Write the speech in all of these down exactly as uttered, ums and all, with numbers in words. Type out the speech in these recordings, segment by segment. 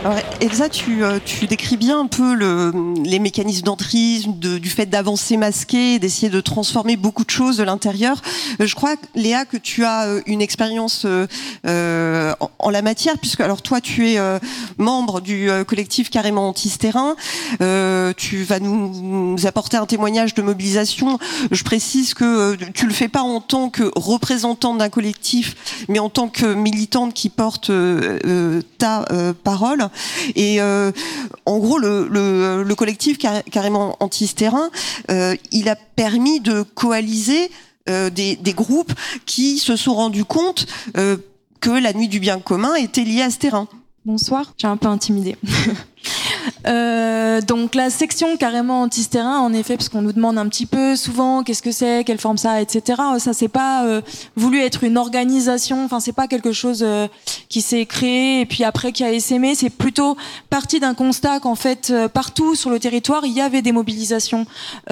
Alors, Elsa, tu, tu décris bien un peu le, les mécanismes d'entrisme, de, du fait d'avancer masqué, d'essayer de transformer beaucoup de choses de l'intérieur. Je crois, Léa, que tu as une expérience euh, en, en la matière, puisque alors toi, tu es euh, membre du euh, collectif Carrément Anti-ce-Terrain. Euh, tu vas nous, nous apporter un témoignage de mobilisation. Je précise que euh, tu le fais pas en tant que représentante d'un collectif, mais en tant que militante qui porte euh, euh, ta euh, parole. Et euh, en gros, le, le, le collectif car, Carrément Anti-ce-Terrain, euh, il a permis de coaliser euh, des, des groupes qui se sont rendus compte euh, que la nuit du bien commun était liée à ce terrain. Bonsoir, j'ai un peu intimidée. Euh, donc la section Carrément Anti-ce-Terrain, en effet, parce qu'on nous demande un petit peu souvent qu'est-ce que c'est, quelle forme ça a, et cetera. Ça c'est pas euh, voulu être une organisation, enfin c'est pas quelque chose euh, qui s'est créé et puis après qui a essaimé. C'est plutôt parti d'un constat qu'en fait euh, partout sur le territoire il y avait des mobilisations,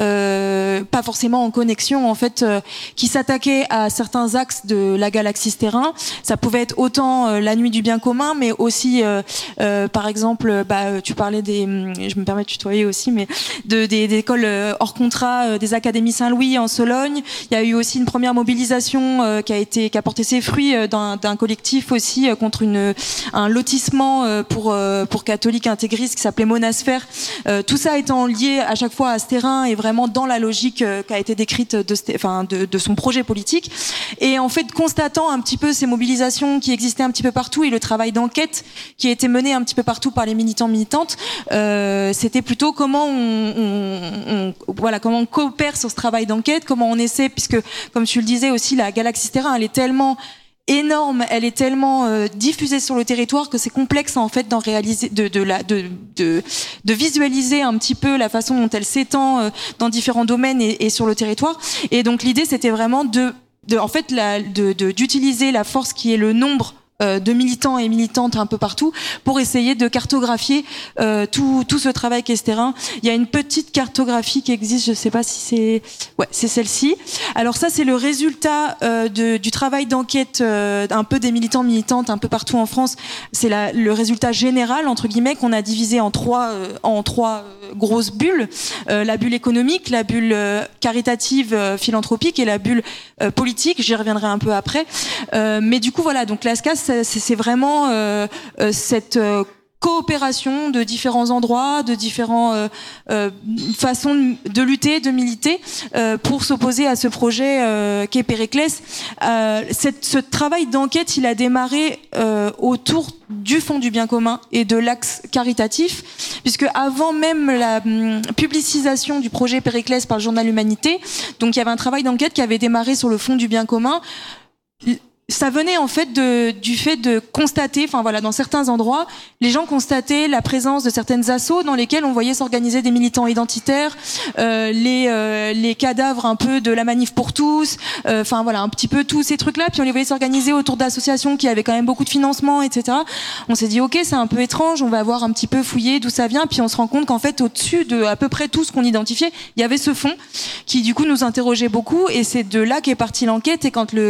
euh, pas forcément en connexion en fait, euh, qui s'attaquaient à certains axes de la galaxie terrain. Ça pouvait être autant euh, la nuit du bien commun, mais aussi euh, euh, par exemple, bah tu parlais des, je me permets de tutoyer aussi, mais de, des, des écoles hors contrat, des académies Saint-Louis en Sologne. Il y a eu aussi une première mobilisation euh, qui a été, qui a porté ses fruits euh, d'un, d'un collectif aussi euh, contre une, un lotissement euh, pour euh, pour catholiques intégristes qui s'appelait Monasphère. Euh, tout ça étant lié à chaque fois à ce terrain et vraiment dans la logique euh, qui a été décrite de, enfin de, de son projet politique. Et en fait, constatant un petit peu ces mobilisations qui existaient un petit peu partout et le travail d'enquête qui a été mené un petit peu partout par les militants militantes. Euh, c'était plutôt comment on, on, on, voilà, comment on coopère sur ce travail d'enquête, comment on essaie, puisque comme tu le disais aussi, la galaxie terrain, elle est tellement énorme, elle est tellement euh, diffusée sur le territoire que c'est complexe en fait d'en réaliser, de de la de de de visualiser un petit peu la façon dont elle s'étend euh, dans différents domaines et, et sur le territoire. Et donc l'idée c'était vraiment de de en fait la, de, de d'utiliser la force qui est le nombre de militants et militantes un peu partout pour essayer de cartographier euh, tout tout ce travail qu'est ce terrain. Il y a une petite cartographie qui existe, je sais pas si c'est ouais, c'est celle-ci. Alors ça c'est le résultat euh, de du travail d'enquête euh, un peu des militants militantes un peu partout en France. C'est la le résultat général entre guillemets qu'on a divisé en trois euh, en trois euh, grosses bulles, euh, la bulle économique, la bulle euh, caritative euh, philanthropique et la bulle euh, politique, j'y reviendrai un peu après. Euh, mais du coup voilà, donc l'A S C A C'est, c'est vraiment euh, euh, cette euh, coopération de différents endroits, de différentes euh, euh, façons de lutter, de militer euh, pour s'opposer à ce projet euh, qu'est Périclès. Euh, cette, ce travail d'enquête, il a démarré euh, autour du Fonds du bien commun et de l'axe caritatif, puisque avant même la hum, publicisation du projet Périclès par le journal Humanité, donc il y avait un travail d'enquête qui avait démarré sur le Fonds du bien commun. Ça venait en fait de, du fait de constater, enfin voilà, dans certains endroits, les gens constataient la présence de certaines assos dans lesquelles on voyait s'organiser des militants identitaires, euh, les euh, les cadavres un peu de la manif pour tous, enfin euh, voilà, un petit peu tous ces trucs-là. Puis on les voyait s'organiser autour d'associations qui avaient quand même beaucoup de financement, et cetera. On s'est dit ok, c'est un peu étrange, on va voir un petit peu fouiller d'où ça vient. Puis on se rend compte qu'en fait, au-dessus de à peu près tout ce qu'on identifiait, il y avait ce fond qui du coup nous interrogeait beaucoup. Et c'est de là qu'est partie l'enquête. Et quand le